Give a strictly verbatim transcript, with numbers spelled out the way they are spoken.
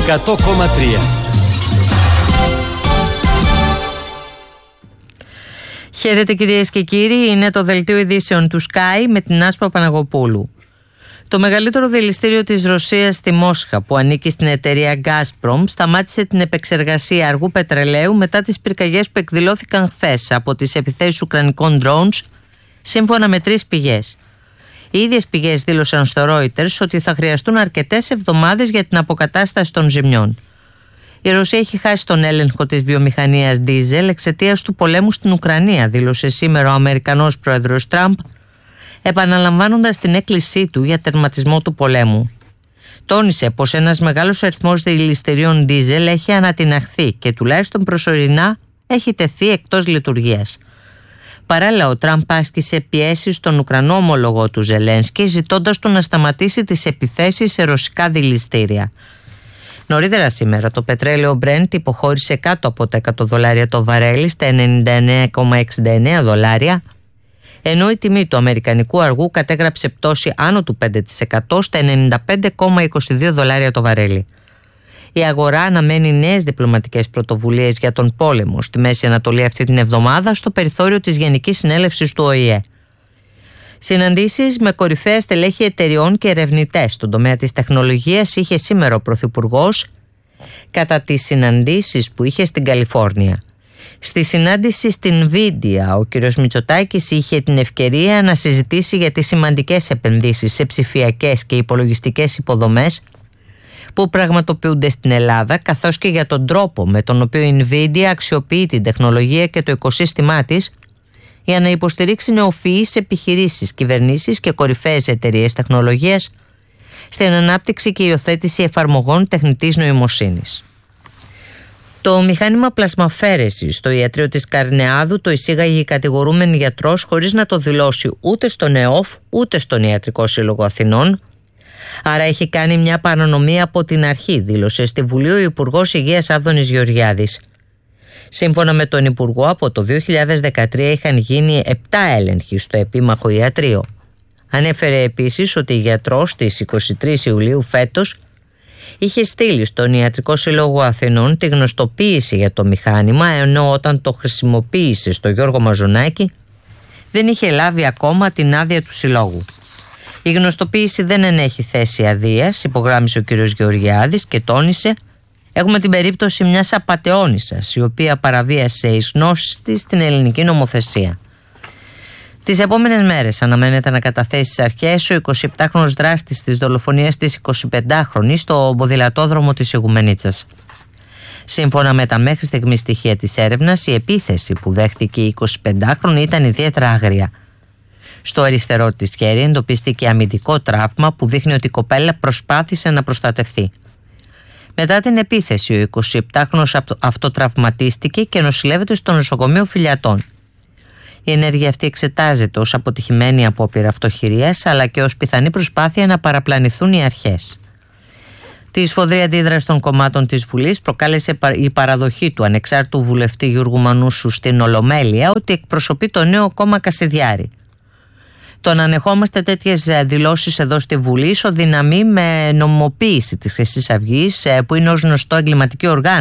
εκατό κόμμα τρία. Χαίρετε κυρίες και κύριοι, είναι το δελτίο ειδήσεων του Sky με την Άσπα Παναγοπούλου. Το μεγαλύτερο δηληστήριο της Ρωσίας στη Μόσχα, που ανήκει στην εταιρεία Gazprom, σταμάτησε την επεξεργασία αργού πετρελαίου μετά τις πυρκαγιές που εκδηλώθηκαν χθες από τις επιθέσεις ουκρανικών drones, σύμφωνα με τρεις πηγές. Οι ίδιες πηγές δήλωσαν στο Reuters ότι θα χρειαστούν αρκετές εβδομάδες για την αποκατάσταση των ζημιών. Η Ρωσία έχει χάσει τον έλεγχο της βιομηχανίας ντίζελ εξαιτίας του πολέμου στην Ουκρανία, δήλωσε σήμερα ο Αμερικανός πρόεδρος Τραμπ, επαναλαμβάνοντας την έκκλησή του για τερματισμό του πολέμου. Τόνισε πως ένας μεγάλος αριθμός δηληστηρίων ντίζελ έχει ανατιναχθεί και τουλάχιστον προσωρινά έχει τεθεί εκτός λειτουργίας. Παράλληλα, ο Τραμπ άσκησε πιέσεις στον Ουκρανό ομολογό του Ζελένσκι, ζητώντας του να σταματήσει τις επιθέσεις σε ρωσικά δηληστήρια. Νωρίτερα σήμερα το πετρέλαιο Brent υποχώρησε κάτω από τα εκατό δολάρια το βαρέλι στα ενενήντα εννέα κόμμα εξήντα εννέα δολάρια, ενώ η τιμή του αμερικανικού αργού κατέγραψε πτώση άνω του πέντε τοις εκατό στα ενενήντα πέντε κόμμα είκοσι δύο δολάρια το βαρέλι. Η αγορά αναμένει νέες διπλωματικές πρωτοβουλίες για τον πόλεμο στη Μέση Ανατολή αυτή την εβδομάδα στο περιθώριο της Γενικής Συνέλευσης του Ο Η Ε. Συναντήσεις με κορυφαία στελέχη εταιριών και ερευνητές στον τομέα της τεχνολογίας είχε σήμερα ο Πρωθυπουργός κατά τις συναντήσεις που είχε στην Καλιφόρνια. Στη συνάντηση στην Nvidia, ο κ. Μητσοτάκης είχε την ευκαιρία να συζητήσει για τις σημαντικές επενδύσεις σε ψηφιακές και υπολογιστικές υποδομές που πραγματοποιούνται στην Ελλάδα, καθώς και για τον τρόπο με τον οποίο η Nvidia αξιοποιεί την τεχνολογία και το οικοσύστημά της για να υποστηρίξει νεοφυείς επιχειρήσεις, κυβερνήσεις και κορυφαίες εταιρείες τεχνολογίας στην ανάπτυξη και υιοθέτηση εφαρμογών τεχνητής νοημοσύνης. Το μηχάνημα πλασμαφέρεσης στο ιατρείο της Καρνεάδου το εισήγαγε η κατηγορούμενη γιατρός χωρίς να το δηλώσει ούτε στον ΕΟΦ ούτε στον Ιατρικό Σύλλογο Αθηνών. Άρα έχει κάνει μια παρανομία από την αρχή, δήλωσε στη Βουλή ο Υπουργός Υγείας Άδωνης Γεωργιάδης. Σύμφωνα με τον Υπουργό, από το δύο χιλιάδες δεκατρία είχαν γίνει επτά έλεγχοι στο επίμαχο ιατρείο. Ανέφερε επίσης ότι η γιατρός στις είκοσι τρεις Ιουλίου φέτος είχε στείλει στον Ιατρικό Σύλλογο Αθηνών τη γνωστοποίηση για το μηχάνημα, ενώ όταν το χρησιμοποίησε στο Γιώργο Μαζονάκη δεν είχε λάβει ακόμα την άδεια του συλλόγου. Η γνωστοποίηση δεν ενέχει θέση αδείας, υπογράμμισε ο κ. Γεωργιάδης και τόνισε: έχουμε την περίπτωση μιας απατεώνισσας, η οποία παραβίασε εις γνώσης της την ελληνική νομοθεσία. Τις επόμενες μέρες αναμένεται να καταθέσει στις αρχές ο εικοσιεπτάχρονος δράστης της δολοφονίας της εικοσιπεντάχρονης στο ποδηλατόδρομο της Ιγουμενίτσας. Σύμφωνα με τα μέχρι στιγμής στοιχεία της έρευνας, η επίθεση που δέχθηκε η εικοσιπεντάχρονη ήταν ιδιαίτερα άγρια. Στο αριστερό της χέρι εντοπίστηκε αμυντικό τραύμα που δείχνει ότι η κοπέλα προσπάθησε να προστατευτεί. Μετά την επίθεση, ο εικοσιεπτάχρονος αυτοτραυματίστηκε και νοσηλεύεται στο νοσοκομείο Φιλιατών. Η ενέργεια αυτή εξετάζεται ως αποτυχημένη απόπειρα αυτοχειρίας, αλλά και ως πιθανή προσπάθεια να παραπλανηθούν οι αρχές. Τη σφοδρή αντίδραση των κομμάτων της Βουλής προκάλεσε η παραδοχή του ανεξάρτητου βουλευτή Γιώργου Μανούσου στην Ολομέλεια ότι εκπροσωπεί το νέο κόμμα Κασιδιάρη. Το να ανεχόμαστε τέτοιες δηλώσεις εδώ στη Βουλή ισοδυναμεί με νομιμοποίηση της Χρυσής Αυγής, που είναι ως γνωστό εγκληματική οργάνωση